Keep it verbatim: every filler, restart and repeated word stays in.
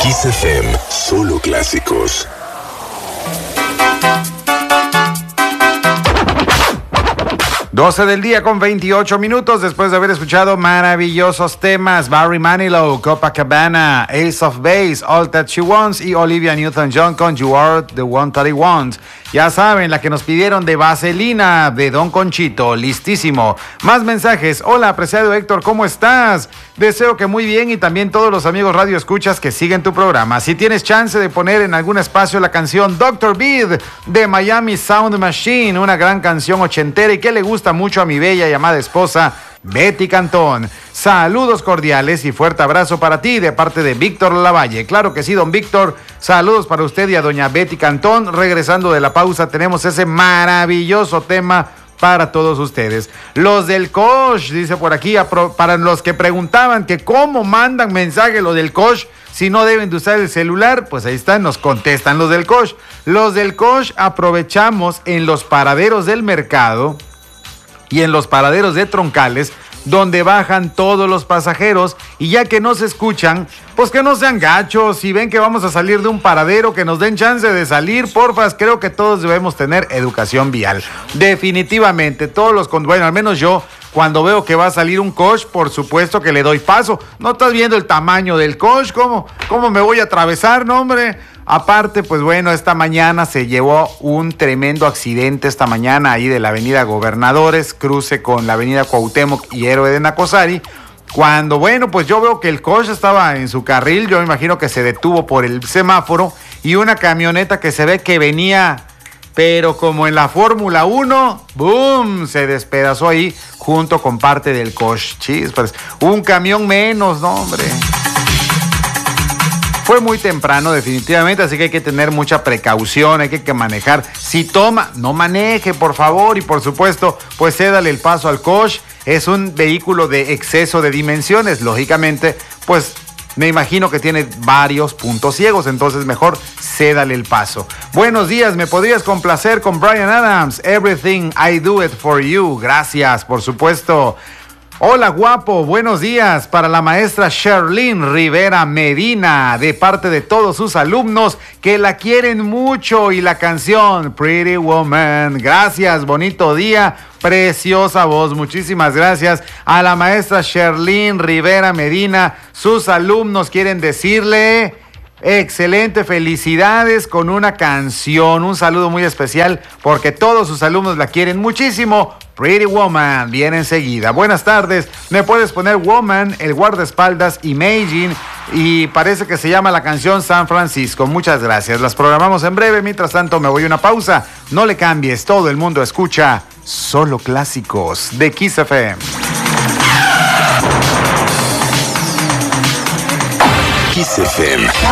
Kiss F M, solo clásicos. doce del día con veintiocho minutos después de haber escuchado maravillosos temas. Barry Manilow, Copacabana, Ace of Base, All That She Wants y Olivia Newton-John con You Are The One That I Want. Ya saben, la que nos pidieron de Vaselina, de Don Conchito, listísimo. Más mensajes. Hola, apreciado Héctor, ¿cómo estás? Deseo que muy bien y también todos los amigos Radio Escuchas que siguen tu programa. Si tienes chance de poner en algún espacio la canción doctor Beat de Miami Sound Machine, una gran canción ochentera y que le gusta mucho a mi bella y amada esposa Betty Cantón. Saludos cordiales y fuerte abrazo para ti de parte de Víctor Lavalle. Claro que sí, don Víctor. Saludos para usted y a doña Betty Cantón. Regresando de la pausa, tenemos ese maravilloso tema para todos ustedes. Los del Kosh, dice por aquí, para los que preguntaban que cómo mandan mensaje los del Kosh, si no deben de usar el celular, pues ahí están, nos contestan los del Kosh. Los del Kosh aprovechamos en los paraderos del mercado y en los paraderos de troncales, donde bajan todos los pasajeros, y ya que no se escuchan, pues que no sean gachos. Si ven que vamos a salir de un paradero, que nos den chance de salir, porfas. Creo que todos debemos tener educación vial. Definitivamente, todos los, bueno, al menos yo, cuando veo que va a salir un Kosh, por supuesto que le doy paso. ¿No estás viendo el tamaño del Kosh? ¿Cómo, cómo me voy a atravesar, no, hombre? Aparte, pues bueno, esta mañana se llevó un tremendo accidente esta mañana ahí de la avenida Gobernadores, cruce con la avenida Cuauhtémoc y Héroe de Nacosari. Cuando, bueno, pues yo veo que el Kosh estaba en su carril, yo me imagino que se detuvo por el semáforo, y una camioneta que se ve que venía, pero como en la Fórmula uno, ¡boom!, se despedazó ahí junto con parte del Kosh. Chispas, un camión menos, no, hombre. Fue muy temprano definitivamente, así que hay que tener mucha precaución, hay que manejar. Si toma, no maneje, por favor, y por supuesto, pues cédale el paso al Kosh. Es un vehículo de exceso de dimensiones, lógicamente, pues me imagino que tiene varios puntos ciegos, entonces mejor cédale el paso. Buenos días, ¿me podrías complacer con Bryan Adams? Everything I Do It For You. Gracias, por supuesto. Hola guapo, buenos días para la maestra Sherlyn Rivera Medina, de parte de todos sus alumnos que la quieren mucho, y la canción Pretty Woman. Gracias, bonito día, preciosa voz, muchísimas gracias a la maestra Sherlyn Rivera Medina. Sus alumnos quieren decirle excelente, felicidades con una canción, un saludo muy especial porque todos sus alumnos la quieren muchísimo. Pretty Woman viene enseguida. Buenas tardes, me puedes poner Woman, el guardaespaldas Imagine, y parece que se llama la canción San Francisco. Muchas gracias, las programamos en breve. Mientras tanto me voy a una pausa, no le cambies, todo el mundo escucha solo clásicos de Kiss F M. Kiss F M.